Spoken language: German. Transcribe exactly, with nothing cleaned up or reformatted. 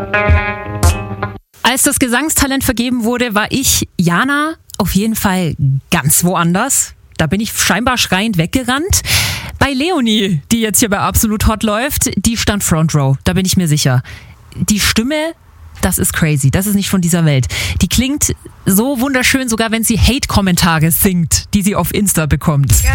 Als das Gesangstalent vergeben wurde, war ich, Jana, auf jeden Fall ganz woanders. Da bin ich scheinbar schreiend weggerannt. Bei Leonie, die jetzt hier bei Absolut Hot läuft, die stand Front Row, da bin ich mir sicher. Die Stimme, das ist crazy, das ist nicht von dieser Welt. Die klingt so wunderschön, sogar wenn sie Hate-Kommentare singt, die sie auf Insta bekommt.